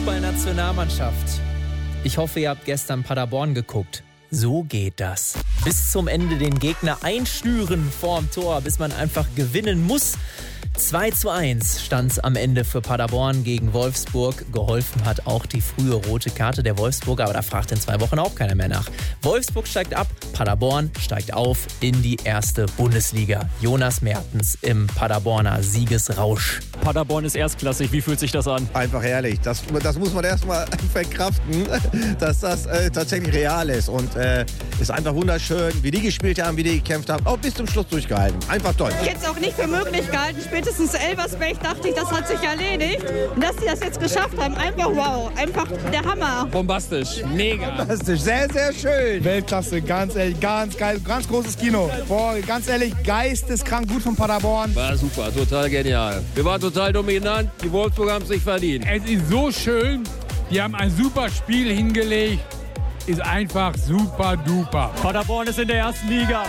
Fußballnationalmannschaft. Ich hoffe, ihr habt gestern Paderborn geguckt. So geht das. Bis zum Ende den Gegner einschnüren vorm Tor, bis man einfach gewinnen muss. 2:1 stand es am Ende für Paderborn gegen Wolfsburg. Geholfen hat auch die frühe rote Karte der Wolfsburger, aber da fragt in 2 Wochen auch keiner mehr nach. Wolfsburg steigt ab, Paderborn steigt auf in die erste Bundesliga. Jonas Mertens im Paderborner Siegesrausch. Paderborn ist erstklassig, wie fühlt sich das an? Einfach herrlich. Das muss man erstmal verkraften, dass das tatsächlich real ist. Und ist einfach wunderschön, wie die gespielt haben, wie die gekämpft haben. Auch bis zum Schluss durchgehalten. Einfach toll. Ich hätte es auch nicht für möglich gehalten. Spätestens Elversberg dachte ich, das hat sich erledigt. Und dass sie das jetzt geschafft haben, einfach wow. Einfach der Hammer. Bombastisch, mega. Fantastisch, sehr, sehr schön. Weltklasse, ganz ehrlich, ganz geil, ganz großes Kino. Boah, ganz ehrlich, geisteskrank gut von Paderborn. War super, total genial. Wir waren total dominant, die Wolfsburger haben es sich verdient. Es ist so schön, die haben ein super Spiel hingelegt, ist einfach super duper. Paderborn ist in der ersten Liga.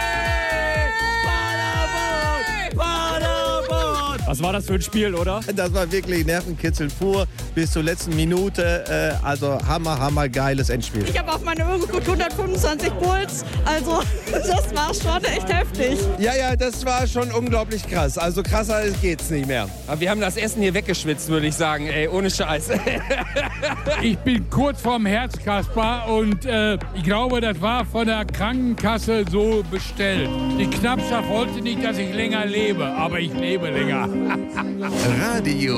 Was war das für ein Spiel, oder? Das war wirklich Nervenkitzel pur bis zur letzten Minute. Also hammer, geiles Endspiel. Ich habe auf meine Uhr geguckt, 125 Puls. Also das war schon echt heftig. Ja, das war schon unglaublich krass. Also krasser geht's nicht mehr. Aber wir haben das Essen hier weggeschwitzt, würde ich sagen. Ey, ohne Scheiß. Ich bin kurz vorm Herzkasper und ich glaube, das war von der Krankenkasse so bestellt. Die Knappschaft wollte nicht, dass ich länger lebe, aber ich lebe länger. Radio